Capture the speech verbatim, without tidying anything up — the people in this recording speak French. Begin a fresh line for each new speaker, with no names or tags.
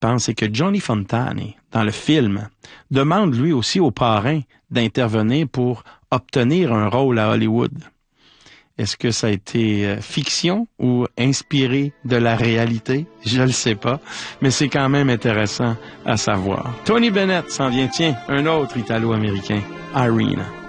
pense, c'est que Johnny Fontane, dans le film, demande lui aussi au parrain d'intervenir pour obtenir un rôle à Hollywood. Est-ce que ça a été euh, fiction ou inspiré de la réalité? Je ne le sais pas, mais c'est quand même intéressant à savoir. Tony Bennett s'en vient, tiens, un autre Italo-américain, Irene.